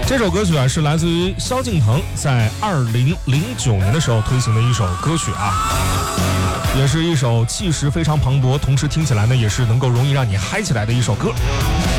这首歌曲啊是来自于萧敬腾在2009年的时候推行的一首歌曲啊，也是一首气势非常磅礴，同时听起来呢也是能够容易让你嗨起来的一首歌。